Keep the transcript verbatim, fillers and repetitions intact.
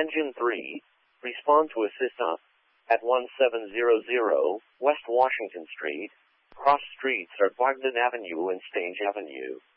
Engine three, respond to assist us at one seven zero zero West Washington Street. Cross streets are Bogdan Avenue and Stange Avenue.